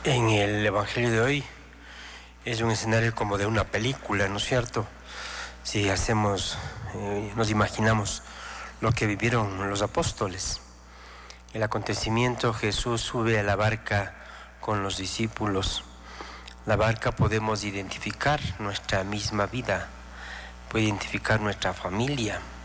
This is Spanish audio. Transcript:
En el Evangelio de hoy es un escenario como de una película, ¿no es cierto? Si nos imaginamos lo que vivieron los apóstoles. El acontecimiento, Jesús sube a la barca con los discípulos. La barca podemos identificar nuestra misma vida, puede identificar nuestra familia,